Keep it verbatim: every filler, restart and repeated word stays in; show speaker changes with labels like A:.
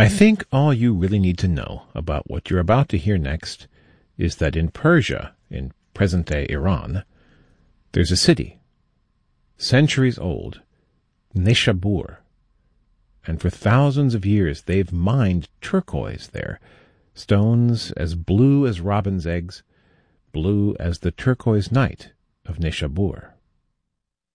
A: I think all you really need to know about what you're about to hear next is that in Persia, in present-day Iran, there's a city, centuries old, Nishabur, and for thousands of years they've mined turquoise there, stones as blue as robin's eggs, blue as the turquoise night of Nishabur.